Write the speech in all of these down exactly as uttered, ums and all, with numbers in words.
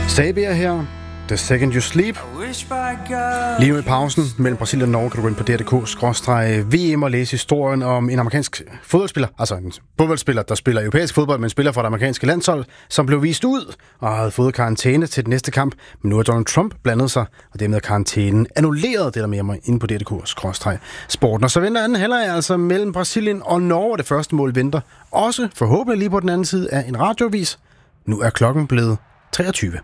Sabia her. The Second You Sleep. Lige nu i pausen mellem Brasilien og Norge kan du gå ind på D R punktum D K skråstreg V M og læse historien om en amerikansk fodboldspiller, altså en fodboldspiller, der spiller europæisk fodbold, men spiller for det amerikanske landshold, som blev vist ud og havde fået karantæne til den næste kamp. Men nu har Donald Trump blandet sig, og dermed karantænen annulleret. Det der med mig inde på D R punktum D K skråstreg sporten. Og så venter anden halvleg altså mellem Brasilien og Norge. Det første mål venter også forhåbentlig lige på den anden side af en radioavis. Nu er klokken blevet treogtyve.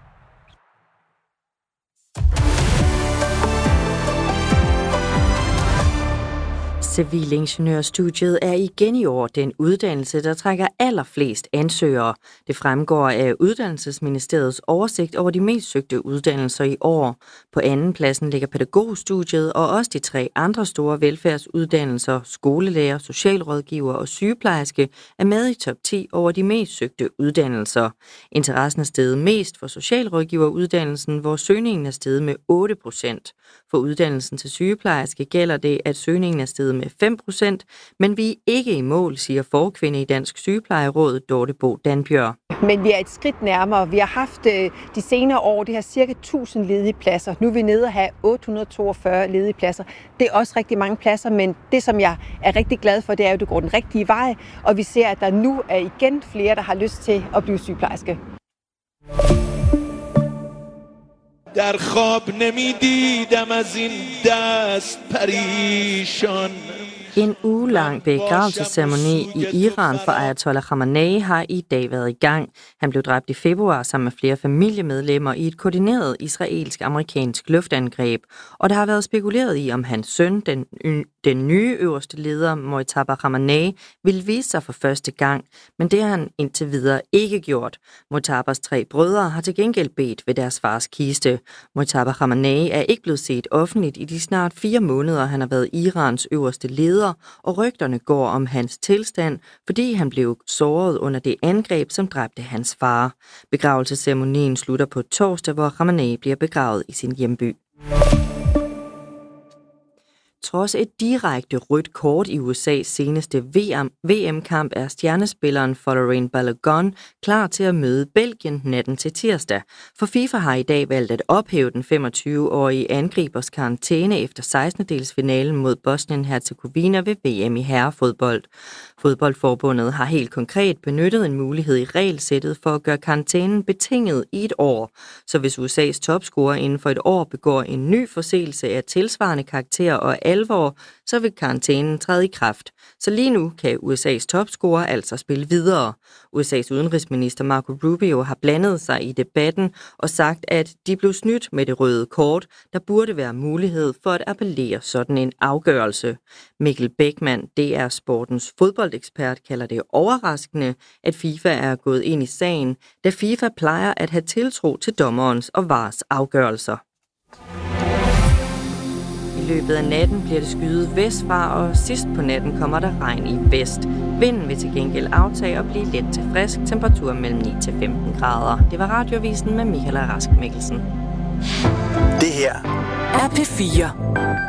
Civilingeniørstudiet er igen i år den uddannelse, der trækker allerflest ansøgere. Det fremgår af Uddannelsesministeriets oversigt over de mest søgte uddannelser i år. På anden pladsen ligger pædagogstudiet, og også de tre andre store velfærdsuddannelser, skolelærer, socialrådgiver og sygeplejerske, er med i top ti over de mest søgte uddannelser. Interessen er steget mest for socialrådgiveruddannelsen, hvor søgningen er steget med otte procent. For uddannelsen til sygeplejerske gælder det, at søgningen er steget med fem procent, men vi er ikke i mål, siger forkvinde i Dansk Sygeplejeråd, Dorte Bo Danbjørn. Men vi er et skridt nærmere. Vi har haft de senere år, det har cirka tusind ledige pladser. Nu er vi nede at have otte hundrede og toogfyrre ledige pladser. Det er også rigtig mange pladser, men det, som jeg er rigtig glad for, det er jo, at det går den rigtige vej. Og vi ser, at der nu er igen flere, der har lyst til at blive sygeplejerske. در خواب نمیدیدم از این دست پریشان. En ugelang begravelsesceremoni i Iran for Ayatollah Khamenei har i dag været i gang. Han blev dræbt i februar sammen med flere familiemedlemmer i et koordineret israelsk-amerikansk luftangreb, og der har været spekuleret i, om hans søn, den, den nye øverste leder, Mojtaba Khamenei, ville vise sig for første gang, men det har han indtil videre ikke gjort. Mojtabas tre brødre har til gengæld bedt ved deres fars kiste. Mojtaba Khamenei er ikke blevet set offentligt i de snart fire måneder, han har været Irans øverste leder, og rygterne går om hans tilstand, fordi han blev såret under det angreb, som dræbte hans far. Begravelsesceremonien slutter på torsdag, hvor Khamenei bliver begravet i sin hjemby. Trods et direkte rødt kort i U S A's seneste V M-kamp er stjernespilleren Folarin Balogun klar til at møde Belgien natten til tirsdag. For FIFA har i dag valgt at ophæve den femogtyve-årige angribers karantæne efter sekstendedelsfinalen mod Bosnien-Herzegovina ved V M i herrefodbold. Fodboldforbundet har helt konkret benyttet en mulighed i regelsættet for at gøre karantænen betinget i et år. Så hvis U S A's topscorer inden for et år begår en ny forseelse af tilsvarende karakter og alvor, så vil karantænen træde i kraft. Så lige nu kan U S A's topscorer altså spille videre. U S A's udenrigsminister Marco Rubio har blandet sig i debatten og sagt, at de blev snydt med det røde kort. Der burde være mulighed for at appellere sådan en afgørelse. Mikkel Bækman, D R Sportens fodboldekspert, kalder det overraskende, at FIFA er gået ind i sagen, da FIFA plejer at have tiltro til dommerens og V A R's afgørelser. I løbet af natten bliver det skyet vestfra, og sidst på natten kommer der regn i vest. Vinden vil til gengæld aftage og blive let til frisk, temperatur mellem ni til femten grader. Det var Radiovisen med Michael Rask Mikkelsen. Det her er P fire.